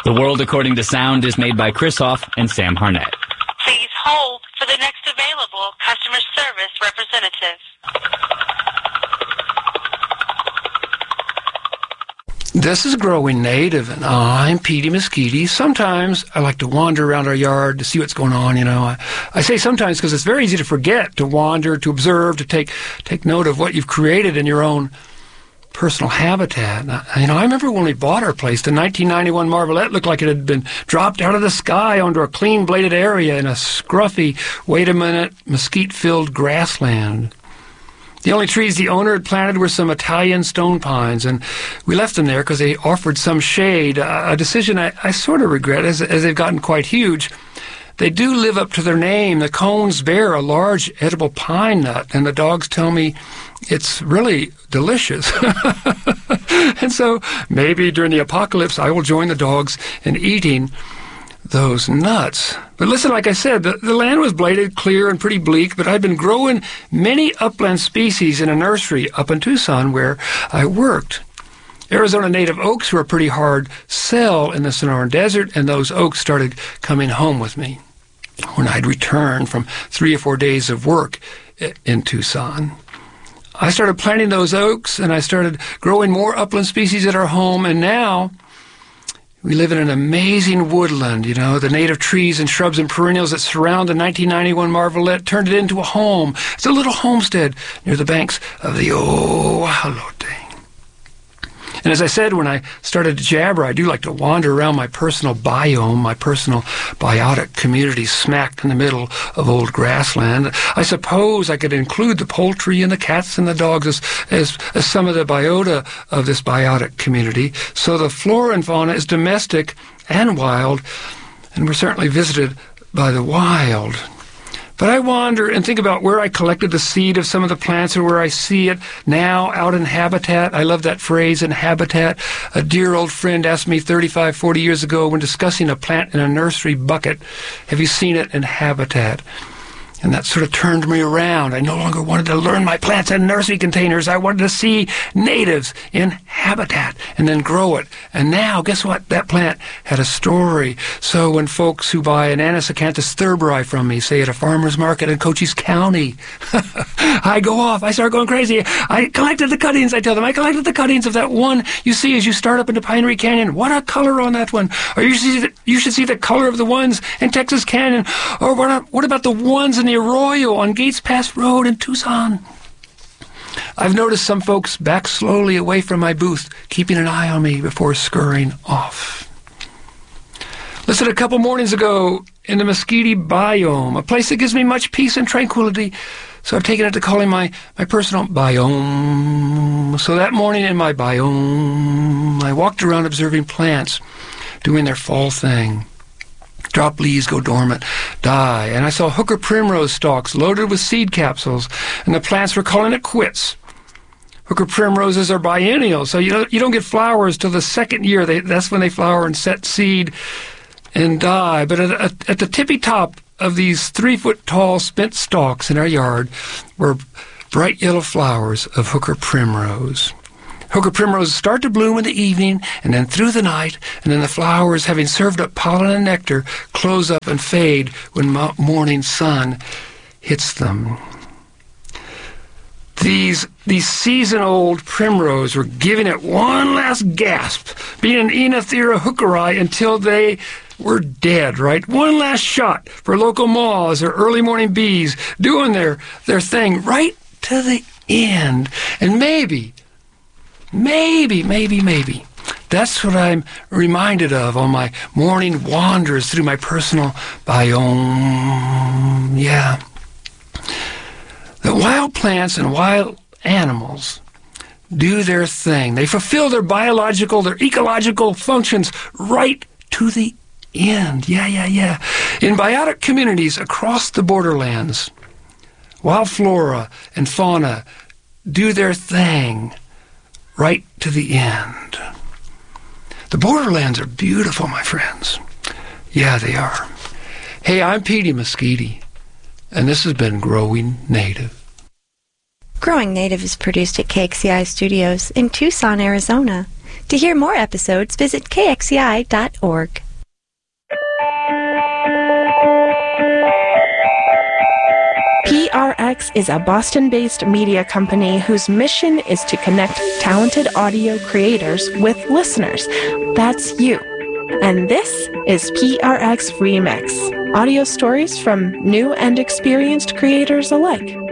The World According to Sound is made by Chris Hoff and Sam Harnett. Please hold for the next available customer service representative. This is Growing Native, and I'm Petey Mesquite. Sometimes I like to wander around our yard to see what's going on, I say sometimes because it's very easy to forget, to wander, to observe, to take note of what you've created in your own personal habitat. I remember when we bought our place, the 1991 Marvelette looked like it had been dropped out of the sky onto a clean-bladed area in a scruffy, wait-a-minute, mesquite-filled grassland. The only trees the owner had planted were some Italian stone pines, and we left them there because they offered some shade, a decision I sort of regret as they've gotten quite huge. They do live up to their name. The cones bear a large edible pine nut, and the dogs tell me it's really delicious. And so maybe during the apocalypse I will join the dogs in eating those nuts. But listen, like I said, the land was bladed, clear, and pretty bleak, but I'd been growing many upland species in a nursery up in Tucson where I worked. Arizona native oaks were a pretty hard sell in the Sonoran Desert, and those oaks started coming home with me when I'd returned from 3 or 4 days of work in Tucson. I started planting those oaks, and I started growing more upland species at our home, and now we live in an amazing woodland. The native trees and shrubs and perennials that surround the 1991 Marvelette turned it into a home. It's a little homestead near the banks of the Oahalote. And as I said, when I started to jabber, I do like to wander around my personal biome, my personal biotic community smack in the middle of old grassland. I suppose I could include the poultry and the cats and the dogs as some of the biota of this biotic community. So the flora and fauna is domestic and wild, and we're certainly visited by the wild. But I wander and think about where I collected the seed of some of the plants and where I see it now out in habitat. I love that phrase, in habitat. A dear old friend asked me 35, 40 years ago when discussing a plant in a nursery bucket, have you seen it in habitat? And that sort of turned me around. I no longer wanted to learn my plants in nursery containers. I wanted to see natives in habitat and then grow it. And now, guess what? That plant had a story. So when folks who buy an Anisacanthus thurberi from me, say at a farmer's market in Cochise County, I go off. I start going crazy. I collected the cuttings, I tell them. I collected the cuttings of that one you see as you start up into Pinery Canyon. What a color on that one. Or you should see the color of the ones in Texas Canyon. Or what about the ones in the Arroyo on Gates Pass Road in Tucson? I've noticed some folks back slowly away from my booth, keeping an eye on me before scurrying off. Listen, a couple mornings ago in the Mesquite biome, a place that gives me much peace and tranquility, so I've taken it to calling my personal biome. So that morning in my biome, I walked around observing plants doing their fall thing. Drop leaves, go dormant, die. And I saw hooker primrose stalks loaded with seed capsules, and the plants were calling it quits. Hooker primroses are biennial, so you don't get flowers till the second year. That's when they flower and set seed and die. But at the tippy top of these 3-foot-tall spent stalks in our yard were bright yellow flowers of hooker primrose. Hooker primroses start to bloom in the evening and then through the night, and then the flowers, having served up pollen and nectar, close up and fade when morning sun hits them. These season-old primrose were giving it one last gasp, being an Oenothera hookeri until they were dead, right? One last shot for local moths or early morning bees doing their thing right to the end. And maybe, that's what I'm reminded of on my morning wanders through my personal biome. Yeah. The wild plants and wild animals do their thing. They fulfill their biological, their ecological functions right to the end. Yeah. In biotic communities across the borderlands, wild flora and fauna do their thing right to the end. The borderlands are beautiful, my friends. Yeah, they are. Hey, I'm Petey Mesquite, and this has been Growing Native. Growing Native is produced at KXCI Studios in Tucson, Arizona. To hear more episodes, visit kxci.org. PRX is a Boston-based media company whose mission is to connect talented audio creators with listeners. That's you. And this is PRX Remix, audio stories from new and experienced creators alike.